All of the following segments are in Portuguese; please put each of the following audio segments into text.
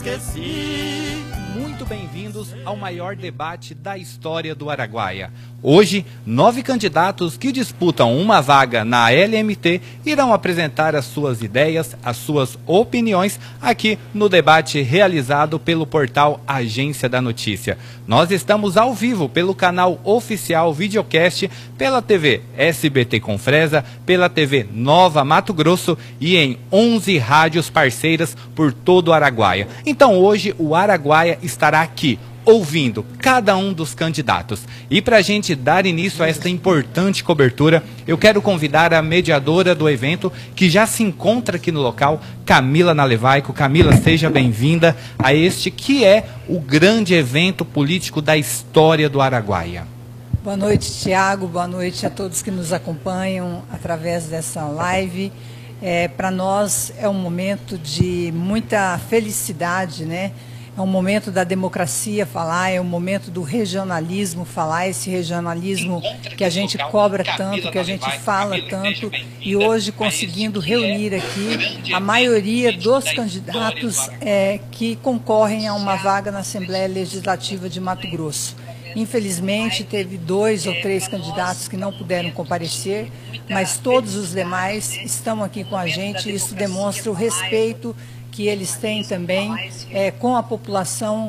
esqueci. Muito bem-vindos ao maior debate da história do Araguaia. Hoje, 9 candidatos que disputam uma vaga na LMT irão apresentar as suas ideias, as suas opiniões aqui no debate realizado pelo portal Agência da Notícia. Nós estamos ao vivo pelo canal oficial Videocast, pela TV SBT Confresa, pela TV Nova Mato Grosso e em 11 rádios parceiras por todo o Araguaia. Então hoje o Araguaia estará aqui, ouvindo cada um dos candidatos. E para a gente dar início a esta importante cobertura, eu quero convidar a mediadora do evento, que já se encontra aqui no local, Camila Nalevaico. Camila, seja bem-vinda a este que é o grande evento político da história do Araguaia. Boa noite, Tiago. Boa noite a todos que nos acompanham através dessa live. Para nós é um momento de muita felicidade, né? É um momento da democracia falar, é um momento do regionalismo falar, esse regionalismo que a gente cobra tanto, que a gente fala tanto, e hoje conseguindo reunir aqui a maioria dos candidatos que concorrem a uma vaga na Assembleia Legislativa de Mato Grosso. Infelizmente, teve 2 ou 3 candidatos que não puderam comparecer, mas todos os demais estão aqui com a gente, e isso demonstra o respeito que eles têm também com a população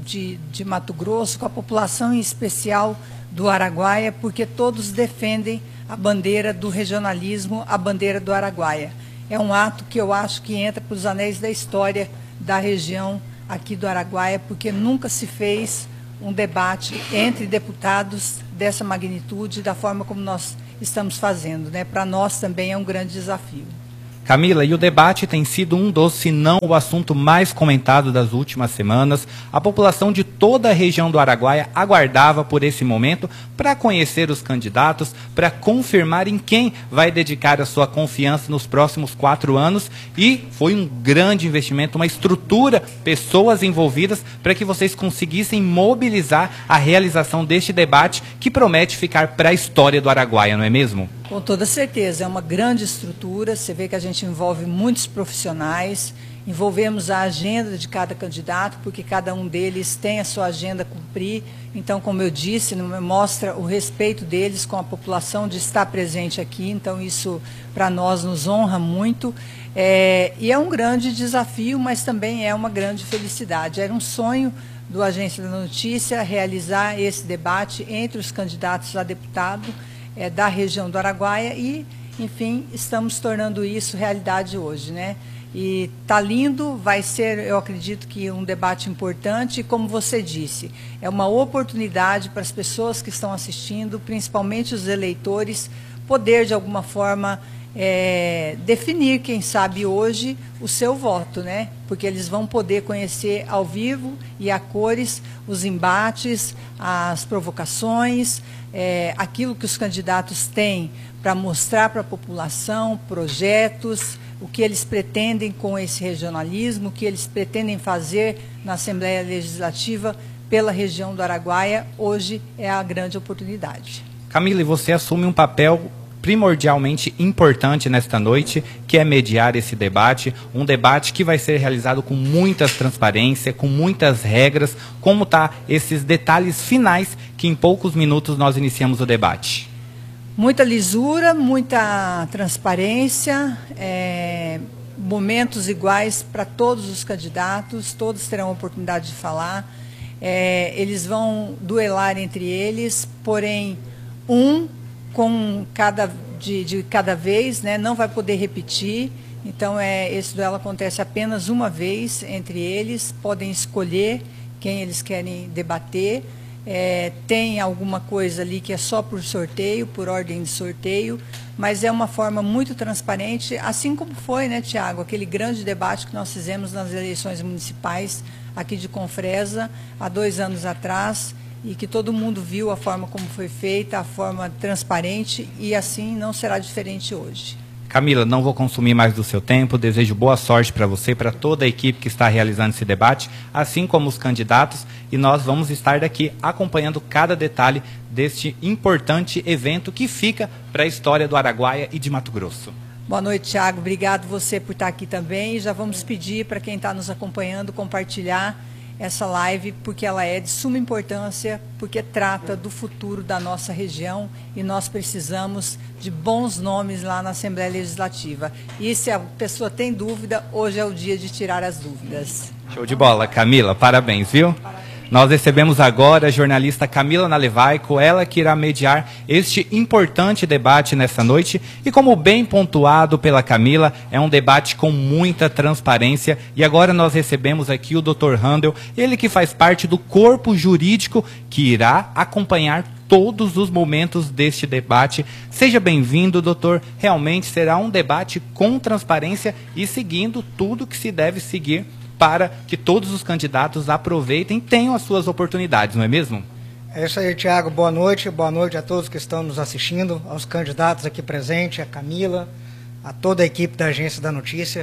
de Mato Grosso, com a população em especial do Araguaia, porque todos defendem a bandeira do regionalismo, a bandeira do Araguaia. É um ato que eu acho que entra para os anéis da história da região aqui do Araguaia, porque nunca se fez um debate entre deputados dessa magnitude, da forma como nós estamos fazendo, né? Para nós também é um grande desafio. Camila, e o debate tem sido um dos, se não o assunto mais comentado das últimas semanas. A população de toda a região do Araguaia aguardava por esse momento para conhecer os candidatos, para confirmar em quem vai dedicar a sua confiança nos próximos 4 anos. E foi um grande investimento, uma estrutura, pessoas envolvidas, para que vocês conseguissem mobilizar a realização deste debate que promete ficar para a história do Araguaia, não é mesmo? Com toda certeza, é uma grande estrutura. Você vê que a gente envolve muitos profissionais, envolvemos a agenda de cada candidato, porque cada um deles tem a sua agenda a cumprir. Então, como eu disse, mostra o respeito deles com a população de estar presente aqui. Então, isso para nós nos honra muito. E é um grande desafio, mas também é uma grande felicidade. Era um sonho do Agência da Notícia realizar esse debate entre os candidatos a deputado da região do Araguaia e, enfim, estamos tornando isso realidade hoje, né? E tá lindo, vai ser, eu acredito que um debate importante, e como você disse, é uma oportunidade para as pessoas que estão assistindo, principalmente os eleitores, poder de alguma forma definir, quem sabe hoje, o seu voto, né? Porque eles vão poder conhecer ao vivo e a cores os embates, as provocações, aquilo que os candidatos têm para mostrar para a população, projetos, o que eles pretendem com esse regionalismo, o que eles pretendem fazer na Assembleia Legislativa pela região do Araguaia. Hoje é a grande oportunidade. Camila, e você assume um papel primordialmente importante nesta noite, que é mediar esse debate, um debate que vai ser realizado com muita transparência, com muitas regras. Como tá esses detalhes finais que em poucos minutos nós iniciamos o debate? Muita lisura, muita transparência, momentos iguais para todos os candidatos, todos terão a oportunidade de falar, eles vão duelar entre eles, porém com de cada vez, né, não vai poder repetir. Então esse duelo acontece apenas uma vez entre eles, podem escolher quem eles querem debater. Tem alguma coisa ali que é só por sorteio, por ordem de sorteio, mas é uma forma muito transparente, assim como foi, né, Tiago, aquele grande debate que nós fizemos nas eleições municipais aqui de Confresa há 2 anos atrás, e que todo mundo viu a forma como foi feita, a forma transparente, e assim não será diferente hoje. Camila, não vou consumir mais do seu tempo, desejo boa sorte para você, para toda a equipe que está realizando esse debate, assim como os candidatos, e nós vamos estar daqui acompanhando cada detalhe deste importante evento que fica para a história do Araguaia e de Mato Grosso. Boa noite, Thiago. Obrigado você por estar aqui também. E já vamos pedir para quem está nos acompanhando compartilhar essa live, porque ela é de suma importância, porque trata do futuro da nossa região e nós precisamos de bons nomes lá na Assembleia Legislativa. E se a pessoa tem dúvida, hoje é o dia de tirar as dúvidas. Show de bola, Camila. Parabéns, viu? Nós recebemos agora a jornalista Camila Nalevaico, ela que irá mediar este importante debate nessa noite. E como bem pontuado pela Camila, é um debate com muita transparência. E agora nós recebemos aqui o Dr. Randel, ele que faz parte do corpo jurídico que irá acompanhar todos os momentos deste debate. Seja bem-vindo, doutor. Realmente será um debate com transparência e seguindo tudo que se deve seguir para que todos os candidatos aproveitem e tenham as suas oportunidades, não é mesmo? É isso aí, Thiago. Boa noite a todos que estão nos assistindo, aos candidatos aqui presentes, a Camila, a toda a equipe da Agência da Notícia.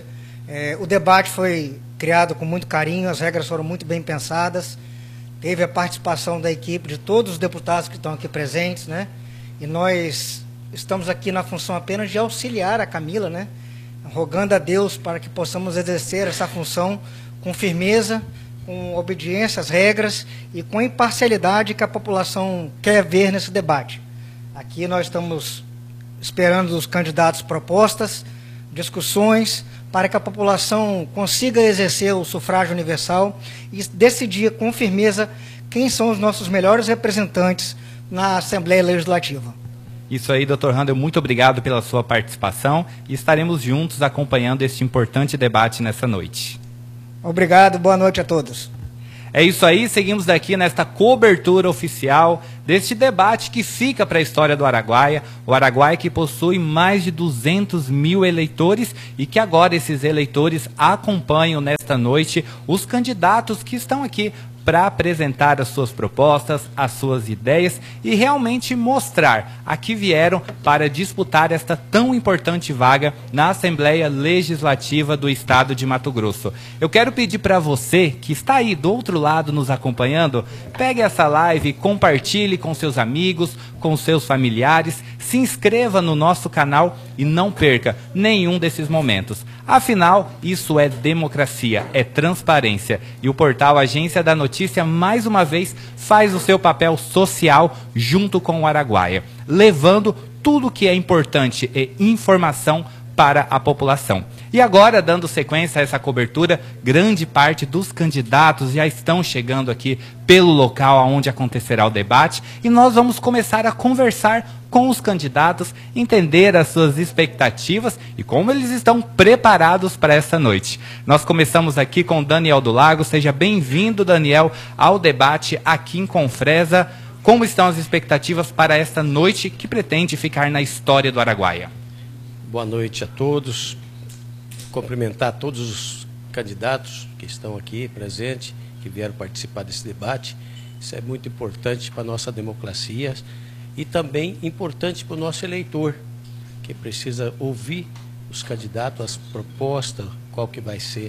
O debate foi criado com muito carinho, as regras foram muito bem pensadas, teve a participação da equipe, de todos os deputados que estão aqui presentes, né? E nós estamos aqui na função apenas de auxiliar a Camila, né? Rogando a Deus para que possamos exercer essa função com firmeza, com obediência às regras e com imparcialidade que a população quer ver nesse debate. Aqui nós estamos esperando dos candidatos propostas, discussões, para que a população consiga exercer o sufrágio universal e decidir com firmeza quem são os nossos melhores representantes na Assembleia Legislativa. Isso aí, doutor Randel, muito obrigado pela sua participação e estaremos juntos acompanhando este importante debate nessa noite. Obrigado, boa noite a todos. É isso aí, seguimos daqui nesta cobertura oficial deste debate que fica para a história do Araguaia. O Araguaia que possui mais de 200 mil eleitores e que agora esses eleitores acompanham nesta noite os candidatos que estão aqui para apresentar as suas propostas, as suas ideias e realmente mostrar a que vieram para disputar esta tão importante vaga na Assembleia Legislativa do Estado de Mato Grosso. Eu quero pedir para você que está aí do outro lado nos acompanhando, pegue essa live, compartilhe com seus amigos, com seus familiares, se inscreva no nosso canal e não perca nenhum desses momentos. Afinal, isso é democracia, é transparência. E o portal Agência da Notícia, mais uma vez, faz o seu papel social junto com o Araguaia, levando tudo que é importante e informação para a população. E agora, dando sequência a essa cobertura, grande parte dos candidatos já estão chegando aqui pelo local onde acontecerá o debate e nós vamos começar a conversar com os candidatos, entender as suas expectativas e como eles estão preparados para essa noite. Nós começamos aqui com Daniel do Lago. Seja bem-vindo, Daniel, ao debate aqui em Confresa. Como estão as expectativas para esta noite que pretende ficar na história do Araguaia? Boa noite a todos. Cumprimentar todos os candidatos que estão aqui presentes, que vieram participar desse debate. Isso é muito importante para a nossa democracia e também importante para o nosso eleitor, que precisa ouvir os candidatos, as propostas, qual que vai ser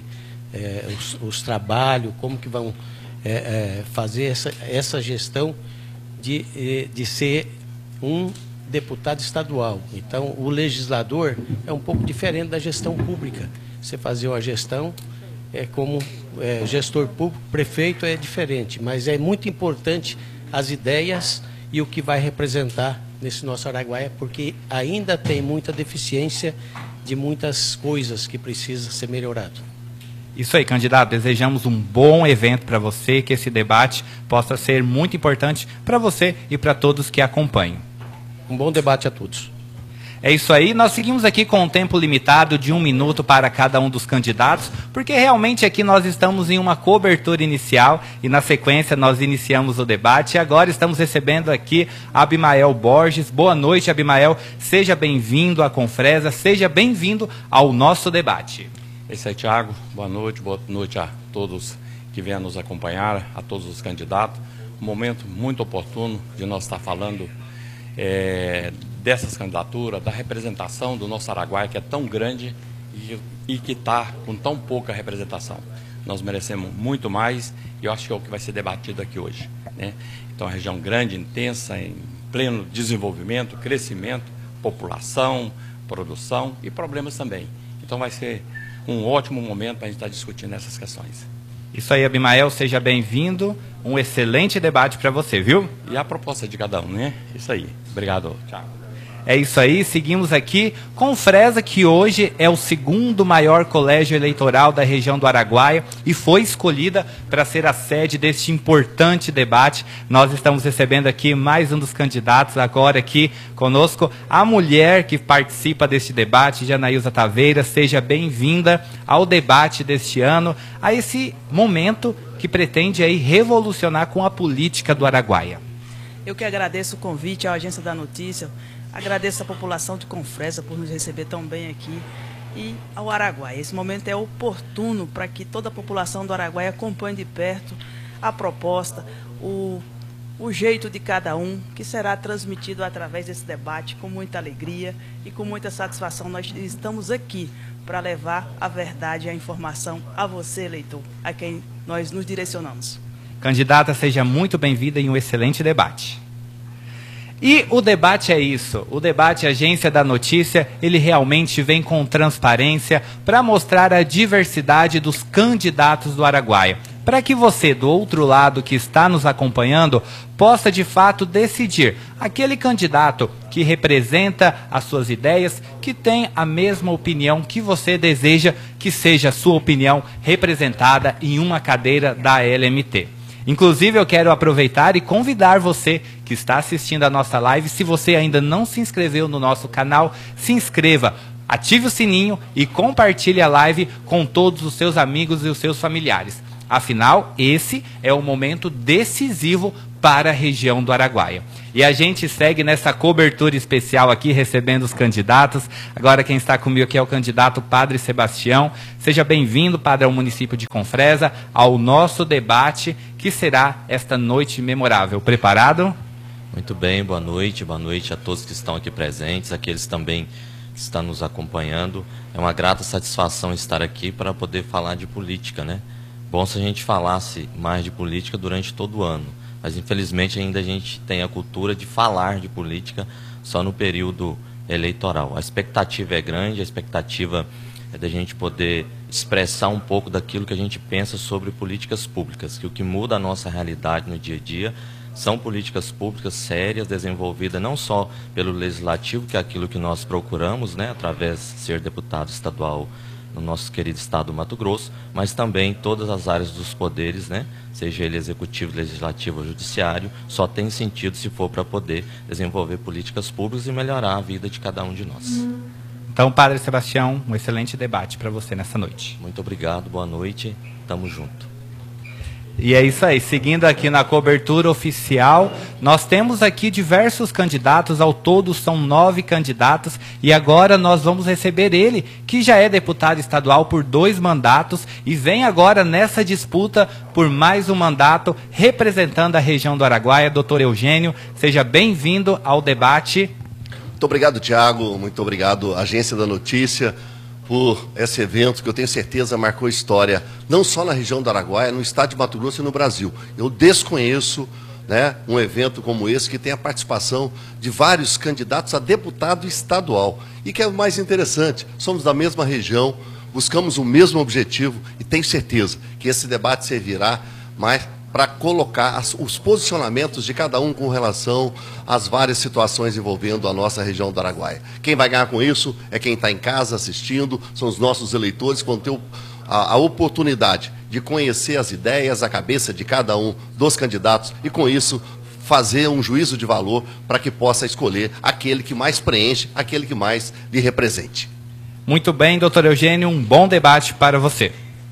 os trabalhos, como que vão fazer essa gestão de ser um deputado estadual. Então, o legislador é um pouco diferente da gestão pública. Você fazer uma gestão como gestor público, prefeito é diferente, mas é muito importante as ideias e o que vai representar nesse nosso Araguaia, porque ainda tem muita deficiência de muitas coisas que precisam ser melhorado. Isso aí, candidato. Desejamos um bom evento para você, que esse debate possa ser muito importante para você e para todos que acompanham. Um bom debate a todos. É isso aí, nós seguimos aqui com um tempo limitado de 1 minuto para cada um dos candidatos, porque realmente aqui nós estamos em uma cobertura inicial e na sequência nós iniciamos o debate e agora estamos recebendo aqui Abimael Borges. Boa noite, Abimael, seja bem-vindo à Confresa, seja bem-vindo ao nosso debate. É isso aí, Thiago, boa noite a todos que vêm nos acompanhar, a todos os candidatos. Um momento muito oportuno de nós estar falando dessas candidaturas, da representação do nosso Araguaia, que é tão grande e que está com tão pouca representação. Nós merecemos muito mais e eu acho que é o que vai ser debatido aqui hoje, né? Então, uma região grande, intensa, em pleno desenvolvimento, crescimento, população, produção e problemas também. Então vai ser um ótimo momento para a gente estar discutindo essas questões. Isso aí, Abimael, seja bem-vindo. Um excelente debate para você, viu? E a proposta de cada um, né? Isso aí. Obrigado, Thiago. É isso aí, seguimos aqui com Fresa, que hoje é o segundo maior colégio eleitoral da região do Araguaia e foi escolhida para ser a sede deste importante debate. Nós estamos recebendo aqui mais um dos candidatos, agora aqui conosco, a mulher que participa deste debate, Janaílza Taveira. Seja bem-vinda ao debate deste ano, a esse momento que pretende aí revolucionar com a política do Araguaia. Eu que agradeço o convite à Agência da Notícia. Agradeço a população de Confresa por nos receber tão bem aqui e ao Araguaia. Esse momento é oportuno para que toda a população do Araguaia acompanhe de perto a proposta, o jeito de cada um, que será transmitido através desse debate com muita alegria e com muita satisfação. Nós estamos aqui para levar a verdade e a informação a você, eleitor, a quem nós nos direcionamos. Candidata, seja muito bem-vinda em um excelente debate. E o debate é isso, o debate Agência da Notícia, ele realmente vem com transparência para mostrar a diversidade dos candidatos do Araguaia, para que você, do outro lado que está nos acompanhando, possa de fato decidir aquele candidato que representa as suas ideias, que tem a mesma opinião que você deseja que seja a sua opinião representada em uma cadeira da LMT. Inclusive, eu quero aproveitar e convidar você que está assistindo a nossa live, se você ainda não se inscreveu no nosso canal, se inscreva, ative o sininho e compartilhe a live com todos os seus amigos e os seus familiares. Afinal, esse é o momento decisivo para a região do Araguaia. E a gente segue nessa cobertura especial aqui, recebendo os candidatos. Agora quem está comigo aqui é o candidato Padre Sebastião. Seja bem-vindo, Padre, ao município de Confresa, ao nosso debate, que será esta noite memorável. Preparado? Muito bem, boa noite a todos que estão aqui presentes, aqueles também que estão nos acompanhando. É uma grata satisfação estar aqui para poder falar de política, né? Bom se a gente falasse mais de política durante todo o ano, mas infelizmente ainda a gente tem a cultura de falar de política só no período eleitoral. A expectativa é grande, a expectativa é da gente poder expressar um pouco daquilo que a gente pensa sobre políticas públicas, que o que muda a nossa realidade no dia a dia são políticas públicas sérias, desenvolvidas não só pelo Legislativo, que é aquilo que nós procuramos, né, através de ser deputado estadual no nosso querido estado do Mato Grosso, mas também todas as áreas dos poderes, né, seja ele executivo, legislativo ou judiciário, só tem sentido se for para poder desenvolver políticas públicas e melhorar a vida de cada um de nós. Então, Padre Sebastião, um excelente debate para você nessa noite. Muito obrigado, boa noite, tamo junto. E é isso aí, seguindo aqui na cobertura oficial, nós temos aqui diversos candidatos, ao todo são 9 candidatos, e agora nós vamos receber ele, que já é deputado estadual por 2 mandatos, e vem agora nessa disputa por mais um mandato, representando a região do Araguaia, doutor Eugênio. Seja bem-vindo ao debate. Muito obrigado, Thiago, muito obrigado, Agência da Notícia, por esse evento que eu tenho certeza marcou história, não só na região do Araguaia, no estado de Mato Grosso e no Brasil. Eu desconheço, né, um evento como esse que tem a participação de vários candidatos a deputado estadual. E que é o mais interessante, somos da mesma região, buscamos o mesmo objetivo e tenho certeza que esse debate servirá mais para colocar os posicionamentos de cada um com relação às várias situações envolvendo a nossa região do Araguaia. Quem vai ganhar com isso é quem está em casa assistindo, são os nossos eleitores que vão ter a oportunidade de conhecer as ideias, a cabeça de cada um dos candidatos e, com isso, fazer um juízo de valor para que possa escolher aquele que mais preenche, aquele que mais lhe represente. Muito bem, doutor Eugênio, um bom debate para você.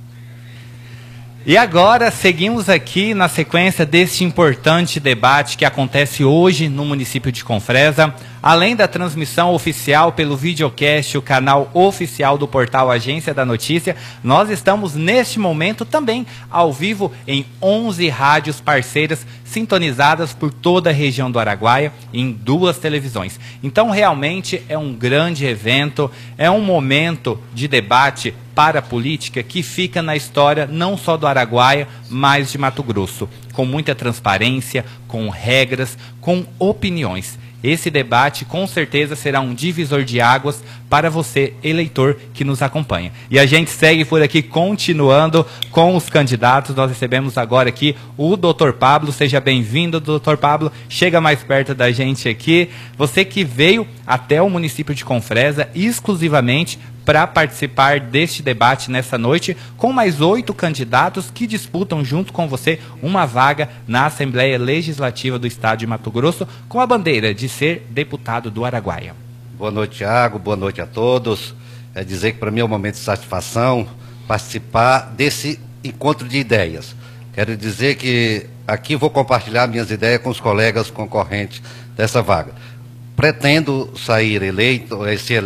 E agora seguimos aqui na sequência deste importante debate que acontece hoje no município de Confresa. Além da transmissão oficial pelo videocast, o canal oficial do portal Agência da Notícia, nós estamos neste momento também ao vivo em 11 rádios parceiras sintonizadas por toda a região do Araguaia em 2 televisões. Então realmente é um grande evento, é um momento de debate para a política que fica na história não só do Araguaia, mas de Mato Grosso, com muita transparência, com regras, com opiniões. esse debate com certeza será um divisor de águas para você, eleitor, que nos acompanha. E a gente segue por aqui continuando com os candidatos. Nós recebemos agora aqui o Dr. Pablo. Seja bem-vindo, Dr. Pablo. Chega mais perto da gente aqui. Você que veio até o município de Confresa exclusivamente para participar deste debate nessa noite, com mais 8 candidatos que disputam junto com você uma vaga na Assembleia Legislativa do Estado de Mato Grosso, com a bandeira de ser deputado do Araguaia. Boa noite, Thiago. Boa noite a todos. É dizer que para mim é um momento de satisfação participar desse encontro de ideias. Quero dizer que aqui vou compartilhar minhas ideias com os colegas concorrentes dessa vaga. Pretendo sair eleito,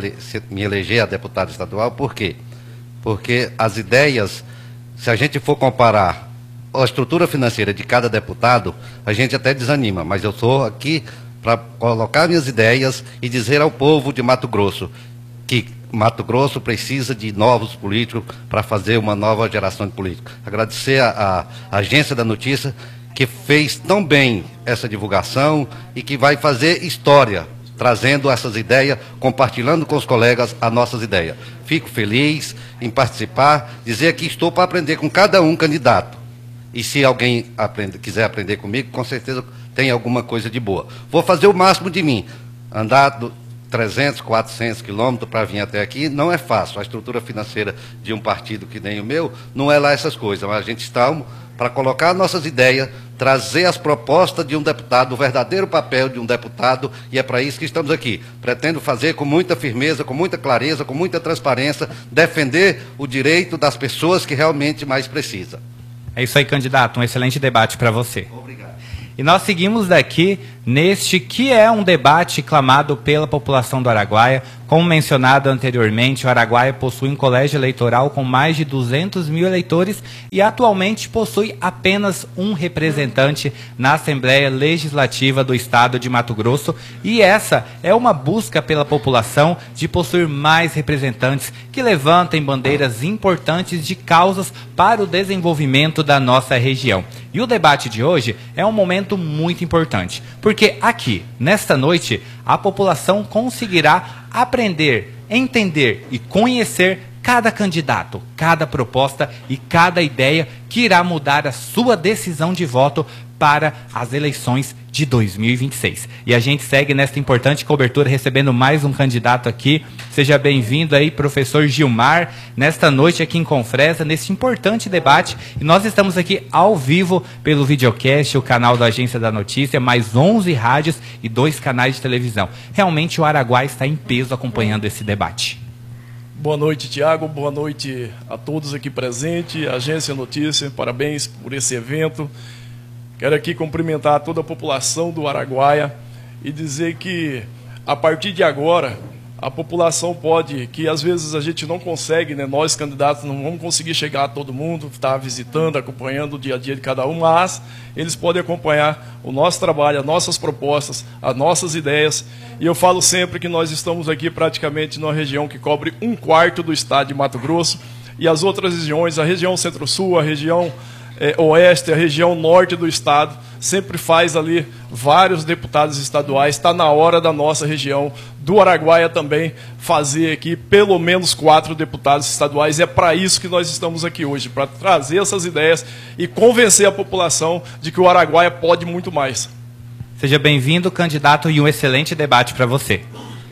me eleger a deputado estadual, por quê? Porque as ideias, se a gente for comparar a estrutura financeira de cada deputado, a gente até desanima, mas eu estou aqui para colocar minhas ideias e dizer ao povo de Mato Grosso que Mato Grosso precisa de novos políticos para fazer uma nova geração de políticos. Agradecer à Agência da Notícia, que fez tão bem essa divulgação e que vai fazer história, trazendo essas ideias, compartilhando com os colegas as nossas ideias. Fico feliz em participar, dizer que estou para aprender com cada um candidato. E se alguém quiser aprender comigo, com certeza tem alguma coisa de boa. Vou fazer o máximo de mim. Andar 300, 400 quilômetros para vir até aqui não é fácil. A estrutura financeira de um partido que nem o meu não é lá essas coisas, mas a gente está para colocar nossas ideias, trazer as propostas de um deputado, o verdadeiro papel de um deputado, e é para isso que estamos aqui. Pretendo fazer com muita firmeza, com muita clareza, com muita transparência, defender o direito das pessoas que realmente mais precisam. É isso aí, candidato. Um excelente debate para você. Obrigado. E nós seguimos daqui neste que é um debate clamado pela população do Araguaia. Como mencionado anteriormente, o Araguaia possui um colégio eleitoral com mais de 200 mil eleitores e atualmente possui apenas um representante na Assembleia Legislativa do Estado de Mato Grosso. E essa é uma busca pela população de possuir mais representantes que levantem bandeiras importantes de causas para o desenvolvimento da nossa região. E o debate de hoje é um momento muito importante, porque aqui, nesta noite, a população conseguirá aprender, entender e conhecer cada candidato, cada proposta e cada ideia que irá mudar a sua decisão de voto para as eleições de 2026. E a gente segue nesta importante cobertura recebendo mais um candidato aqui. Seja bem-vindo aí, professor Gilmar, nesta noite aqui em Confresa, nesse importante debate. E nós estamos aqui ao vivo pelo videocast, o canal da Agência da Notícia, mais 11 rádios e 2 canais de televisão. Realmente o Araguaia está em peso acompanhando esse debate. Boa noite, Tiago. Boa noite a todos aqui presentes. Agência Notícia, parabéns por esse evento. Quero aqui cumprimentar toda a população do Araguaia e dizer que, a partir de agora, a população pode, que às vezes a gente não consegue, né, nós candidatos não vamos conseguir chegar a todo mundo, estar visitando, acompanhando o dia a dia de cada um, mas eles podem acompanhar o nosso trabalho, as nossas propostas, as nossas ideias. E eu falo sempre que nós estamos aqui praticamente numa região que cobre 1/4 do estado de Mato Grosso, e as outras regiões, a região Centro-Sul, a região Oeste, a região Norte do estado, sempre faz ali vários deputados estaduais. Está na hora da nossa região, do Araguaia também, fazer aqui pelo menos 4 deputados estaduais. É para isso que nós estamos aqui hoje, para trazer essas ideias e convencer a população de que o Araguaia pode muito mais. Seja bem-vindo, candidato, e um excelente debate para você.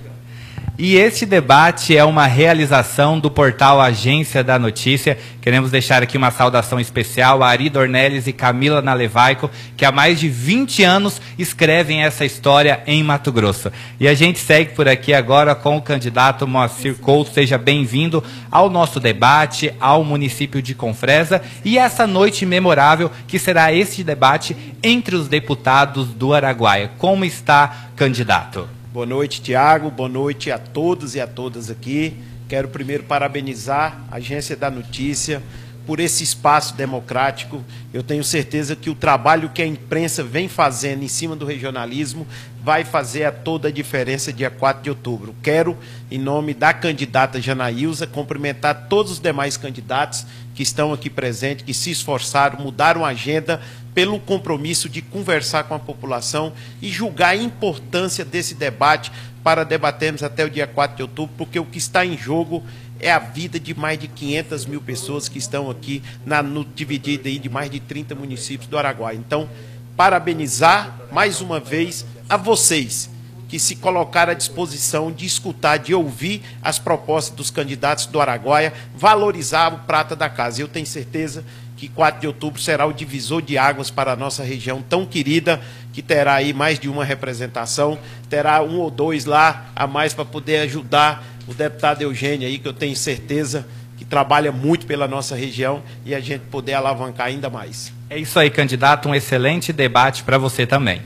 E este debate é uma realização do portal Agência da Notícia. Queremos deixar aqui uma saudação especial a Ari Dornelles e Camila Nalevaico, que há mais de 20 anos escrevem essa história em Mato Grosso. E a gente segue por aqui agora com o candidato Moacir Couto. Seja bem-vindo ao nosso debate, ao município de Confresa, e essa noite memorável que será este debate entre os deputados do Araguaia. Como está, candidato? Boa noite, Tiago. Boa noite a todos e a todas aqui. Quero primeiro parabenizar a Agência da Notícia por esse espaço democrático. Eu tenho certeza que o trabalho que a imprensa vem fazendo em cima do regionalismo vai fazer toda a diferença dia 4 de outubro. Quero, em nome da candidata Janaílza, cumprimentar todos os demais candidatos que estão aqui presentes, que se esforçaram, mudaram a agenda pelo compromisso de conversar com a população e julgar a importância desse debate para debatermos até o dia 4 de outubro, porque o que está em jogo é a vida de mais de 500 mil pessoas que estão aqui, dividida aí de mais de 30 municípios do Araguaia. Então, parabenizar mais uma vez a vocês que se colocaram à disposição de escutar, de ouvir as propostas dos candidatos do Araguaia, valorizar o prata da casa. Eu tenho certeza que 4 de outubro será o divisor de águas para a nossa região tão querida, que terá aí mais de uma representação, terá um ou dois lá a mais para poder ajudar o deputado Eugênio aí, que eu tenho certeza que trabalha muito pela nossa região e a gente poder alavancar ainda mais. É isso aí, candidato, um excelente debate para você também.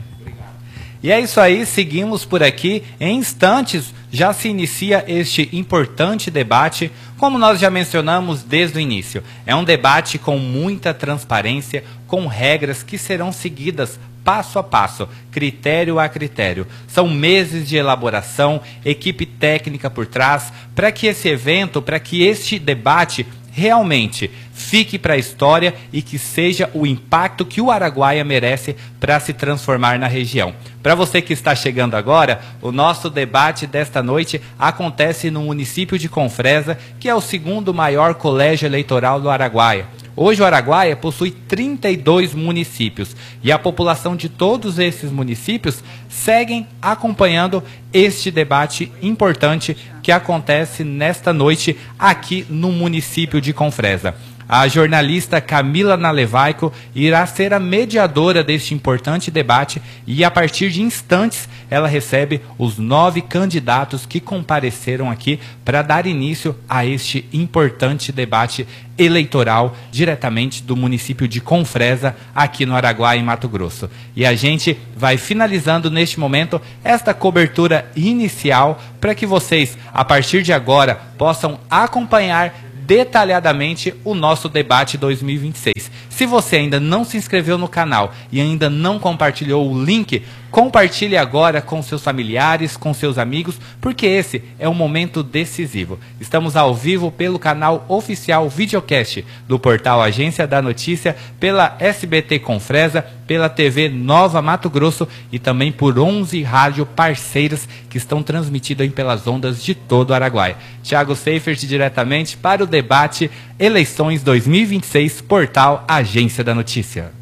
E é isso aí, seguimos por aqui. Em instantes já se inicia este importante debate, como nós já mencionamos desde o início. É um debate com muita transparência, com regras que serão seguidas passo a passo, critério a critério. São meses de elaboração, equipe técnica por trás, para que esse evento, para que este debate realmente fique para a história e que seja o impacto que o Araguaia merece para se transformar na região. Para você que está chegando agora, o nosso debate desta noite acontece no município de Confresa, que é o segundo maior colégio eleitoral do Araguaia. Hoje o Araguaia possui 32 municípios e a população de todos esses municípios seguem acompanhando este debate importante que acontece nesta noite aqui no município de Confresa. A jornalista Camila Nalevaico irá ser a mediadora deste importante debate e, a partir de instantes, ela recebe os 9 candidatos que compareceram aqui para dar início a este importante debate eleitoral diretamente do município de Confresa, aqui no Araguaia, em Mato Grosso. E a gente vai finalizando neste momento esta cobertura inicial para que vocês, a partir de agora, possam acompanhar detalhadamente o nosso debate 2026. Se você ainda não se inscreveu no canal e ainda não compartilhou o link, compartilhe agora com seus familiares, com seus amigos, porque esse é um momento decisivo. Estamos ao vivo pelo canal oficial Videocast do portal Agência da Notícia, pela SBT Confresa, pela TV Nova Mato Grosso e também por 11 rádio parceiras que estão transmitidas pelas ondas de todo o Araguaia. Thiago Seifert diretamente para o debate Eleições 2026, portal Agência da Notícia.